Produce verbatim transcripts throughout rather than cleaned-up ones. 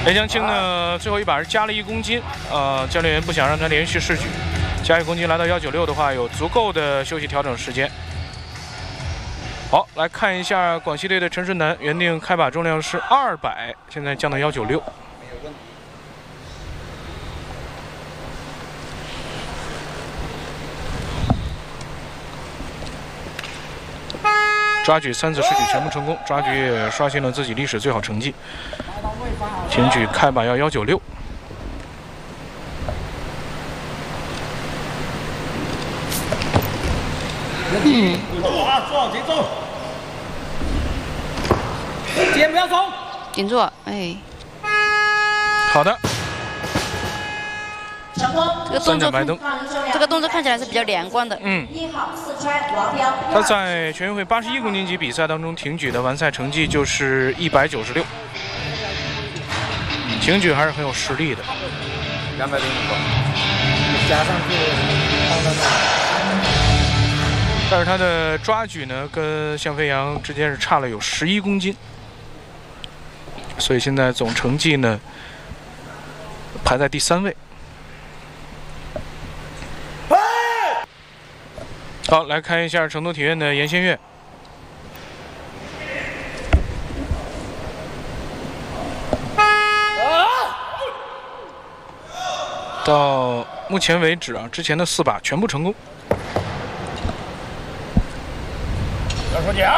雷江青呢，最后一把是加了一公斤，呃，教练员不想让他连续试举，加一公斤来到幺九六的话，有足够的休息调整时间。好，来看一下广西队的陈顺南，原定开把重量是二百，现在降到幺九六。抓举三次试举全部成功，抓举也刷新了自己历史最好成绩。挺举开把要幺九六。 嗯，做啊，做好节奏，肩不要松， 顶住，哎。 好的。 这个动作，这个动作看起来是比较连贯的。 嗯。他在全运会八十一公斤级比赛当中挺举的完赛成绩就是一百九十六，挺举还是很有实力的。 两百零五个，加上去放到那。 但是他的抓举呢，跟向飞扬之间是差了有十一公斤，所以现在总成绩呢排在第三位。好，来看一下成都体院的严先月。到目前为止啊，之前的四把全部成功。 要说讲。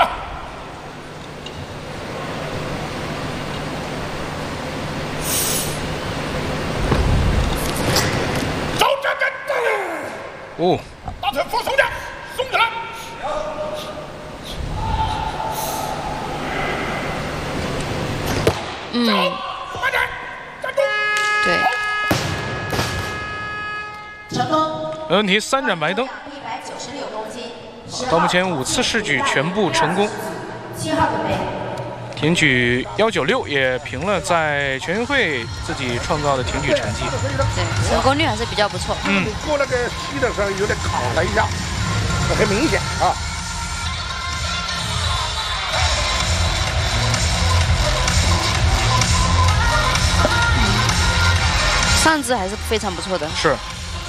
走，站站站！ 哦。 大腿放松点，松起来。 嗯。 快点，站住。 对。 成功。 没问题，三盏白灯。 一百九十六公斤。 到目前五次试举全部成功。 七号准备。 挺举幺九六也平了在全运会自己创造的挺举成绩。 对，成功率还是比较不错。 嗯，过那个膝的时候有点卡了一下，很明显啊。 上肢还是非常不错的。 是。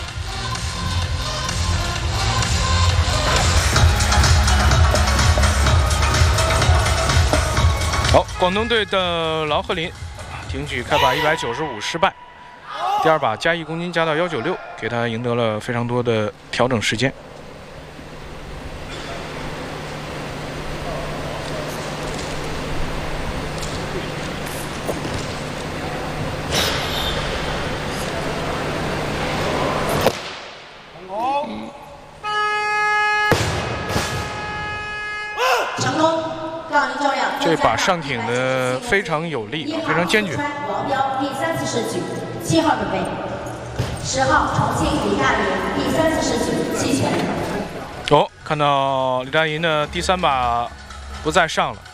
好，广东队的劳鹤林挺举开把一百九十五失败，第二把加一公斤加到幺九六，给他赢得了非常多的调整时间。 成功。 这把上挺的非常有力，非常坚决。 王彪第三次试举，七号准备。十号重庆李大银第三次试举弃权。 哦，看到李大银的第三把不再上了，